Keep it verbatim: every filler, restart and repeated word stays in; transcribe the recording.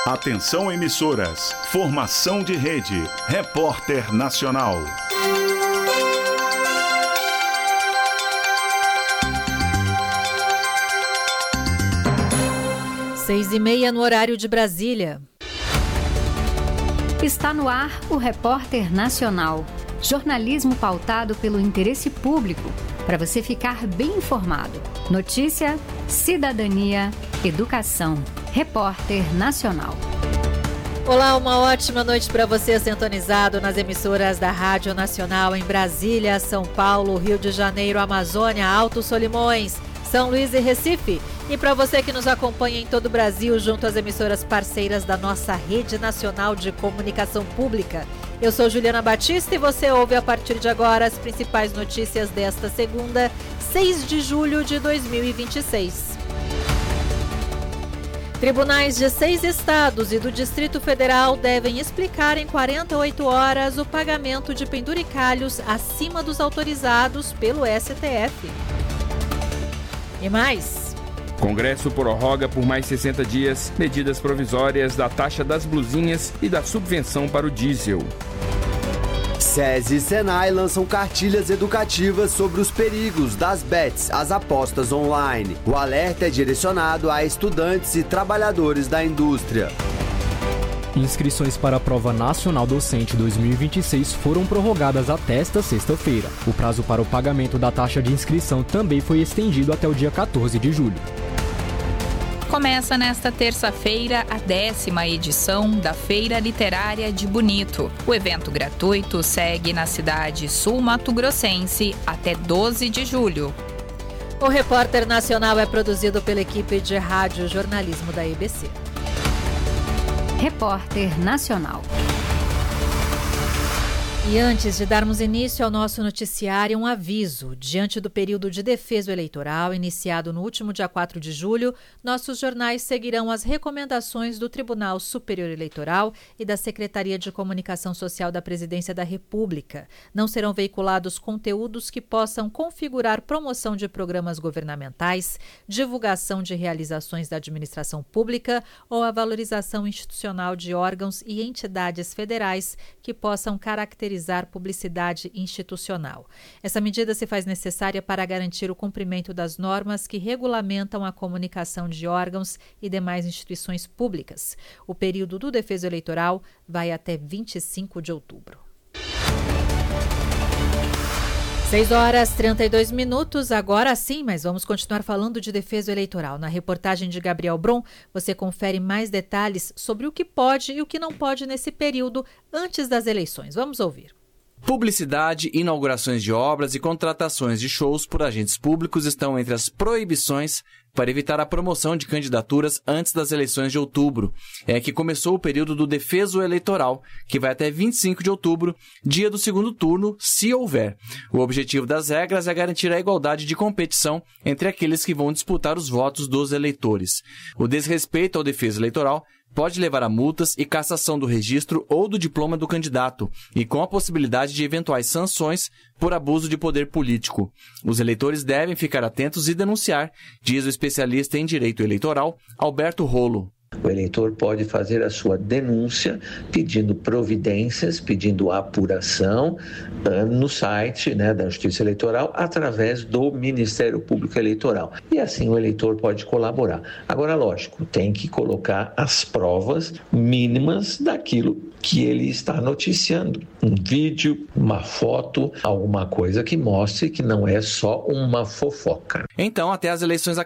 Atenção emissoras, formação de rede, Repórter Nacional. Seis e meia no horário de Brasília. Está no ar o Repórter Nacional. Jornalismo pautado pelo interesse público, para você ficar bem informado. Notícia, cidadania, educação. Repórter Nacional. Olá, uma ótima noite para você sintonizado nas emissoras da Rádio Nacional em Brasília, São Paulo, Rio de Janeiro, Amazônia, Alto Solimões, São Luís e Recife. E para você que nos acompanha em todo o Brasil, junto às emissoras parceiras da nossa Rede Nacional de Comunicação Pública. Eu sou Juliana Batista e você ouve a partir de agora as principais notícias desta segunda, seis de julho de dois mil e vinte e seis. Tribunais de seis estados e do Distrito Federal devem explicar em quarenta e oito horas o pagamento de penduricalhos acima dos autorizados pelo S T F. E mais... Congresso prorroga por mais sessenta dias medidas provisórias da taxa das blusinhas e da subvenção para o diesel. SESI e Senai lançam cartilhas educativas sobre os perigos das bets, as apostas online. O alerta é direcionado a estudantes e trabalhadores da indústria. Inscrições para a Prova Nacional Docente dois mil e vinte e seis foram prorrogadas até esta sexta-feira. O prazo para o pagamento da taxa de inscrição também foi estendido até o dia quatorze de julho. Começa nesta terça-feira a décima edição da Feira Literária de Bonito. O evento gratuito segue na cidade sul-mato-grossense até doze de julho. O Repórter Nacional é produzido pela equipe de rádio jornalismo da E B C. Repórter Nacional. E antes de darmos início ao nosso noticiário, um aviso. Diante do período de defeso eleitoral, iniciado no último dia quatro de julho, nossos jornais seguirão as recomendações do Tribunal Superior Eleitoral e da Secretaria de Comunicação Social da Presidência da República. Não serão veiculados conteúdos que possam configurar promoção de programas governamentais, divulgação de realizações da administração pública ou a valorização institucional de órgãos e entidades federais que possam caracterizar publicidade institucional. Essa medida se faz necessária para garantir o cumprimento das normas que regulamentam a comunicação de órgãos e demais instituições públicas. O período do defeso eleitoral vai até vinte e cinco de outubro. seis horas e trinta e dois minutos, agora sim, mas vamos continuar falando de defeso eleitoral. Na reportagem de Gabriel Brum, você confere mais detalhes sobre o que pode e o que não pode nesse período antes das eleições. Vamos ouvir. Publicidade, inaugurações de obras e contratações de shows por agentes públicos estão entre as proibições para evitar a promoção de candidaturas antes das eleições de outubro. É que começou o período do defeso eleitoral, que vai até vinte e cinco de outubro, dia do segundo turno, se houver. O objetivo das regras é garantir a igualdade de competição entre aqueles que vão disputar os votos dos eleitores. O desrespeito ao defeso eleitoral pode levar a multas e cassação do registro ou do diploma do candidato, e com a possibilidade de eventuais sanções por abuso de poder político. Os eleitores devem ficar atentos e denunciar, diz o especialista em direito eleitoral, Alberto Rolo. O eleitor pode fazer a sua denúncia pedindo providências, pedindo apuração uh, no site, né, da Justiça Eleitoral através do Ministério Público Eleitoral. E assim o eleitor pode colaborar. Agora, lógico, tem que colocar as provas mínimas daquilo que ele está noticiando. Um vídeo, uma foto, alguma coisa que mostre que não é só uma fofoca. Então, até as eleições